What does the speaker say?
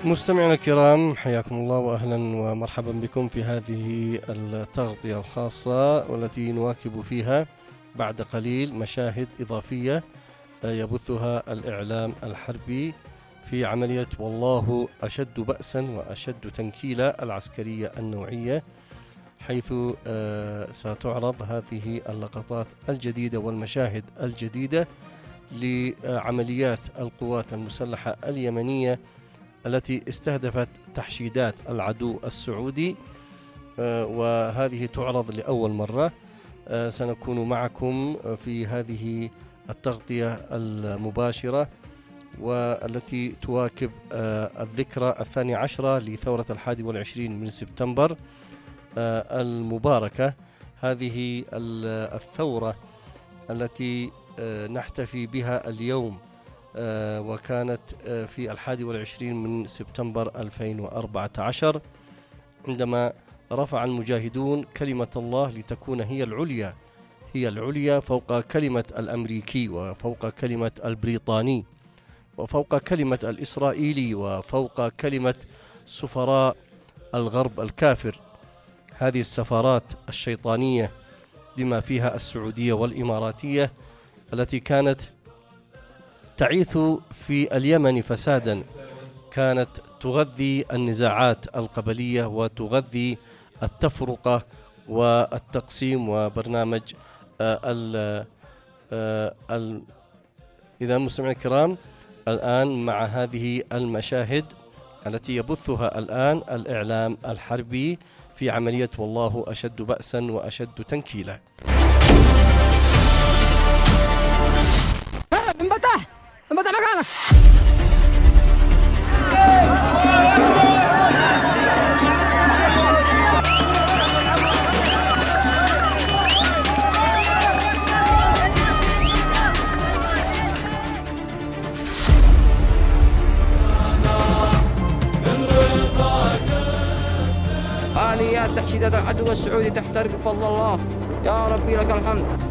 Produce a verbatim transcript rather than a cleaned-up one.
مستمعينا الكرام، حياكم الله وأهلا ومرحبا بكم في هذه التغطية الخاصة والتي نواكب فيها بعد قليل مشاهد إضافية يبثها الإعلام الحربي في عملية والله أشد بأسا وأشد تنكيلا العسكرية النوعية، حيث ستعرض هذه اللقطات الجديدة والمشاهد الجديدة لعمليات القوات المسلحة اليمنية التي استهدفت تحشيدات العدو السعودي، وهذه تعرض لأول مرة. سنكون معكم في هذه التغطية المباشرة والتي تواكب الذكرى الثانية عشرة لثورة الحادي والعشرين من سبتمبر المباركة. هذه الثورة التي نحتفي بها اليوم وكانت في الحادي والعشرين من سبتمبر ألفين وأربعة عشر، عندما رفع المجاهدون كلمة الله لتكون هي العليا هي العليا فوق كلمة الأمريكي وفوق كلمة البريطاني وفوق كلمة الإسرائيلي وفوق كلمة سفراء الغرب الكافر. هذه السفارات الشيطانية بما فيها السعودية والإماراتية التي كانت تعيث في اليمن فسادا، كانت تغذي النزاعات القبلية وتغذي التفرقة والتقسيم وبرنامج ال ال إذا مستمعينا الكرام، الآن مع هذه المشاهد التي يبثها الآن الإعلام الحربي في عملية والله أشد بأسا وأشد تنكيلا. انفتح انفتح مكانك. آليات تحشيدات العدو السعودي تحترق بفضل الله، يا ربي لك الحمد.